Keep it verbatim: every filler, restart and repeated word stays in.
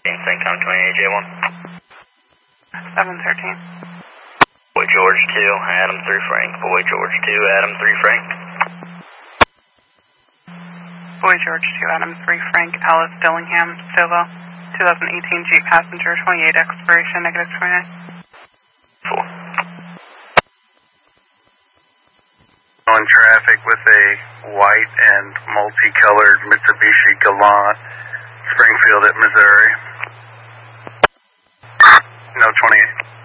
Syncom twenty-eight J one. seven thirteen. Boy George two, Adam three Frank. Boy George two, Adam three Frank. Boy George two, Adam three Frank, Alice Dillingham, Silva, twenty eighteen Jeep passenger, twenty-eight expiration, negative twenty-nine. Four. On traffic with a white and multicolored Mitsubishi Galant, Springfield at Missouri. No twenty-eight.